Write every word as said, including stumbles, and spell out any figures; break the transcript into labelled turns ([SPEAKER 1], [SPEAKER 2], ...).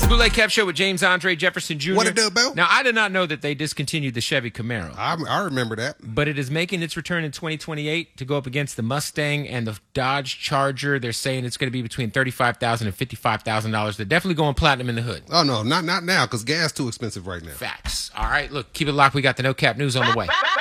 [SPEAKER 1] the Bootleg Kev Show with James Andre Jefferson Junior
[SPEAKER 2] What it do, Bill?
[SPEAKER 1] Now, I did not know that they discontinued the Chevy Camaro.
[SPEAKER 2] I, I remember that.
[SPEAKER 1] But it is making its return in twenty twenty-eight to go up against the Mustang and the Dodge Charger. They're saying it's going to be between thirty-five thousand dollars and fifty-five thousand dollars. They're definitely going platinum in the hood.
[SPEAKER 2] Oh, no, not not now, because gas too expensive right now.
[SPEAKER 1] Facts. All right, look, keep it locked. We got the No Cap News on the way.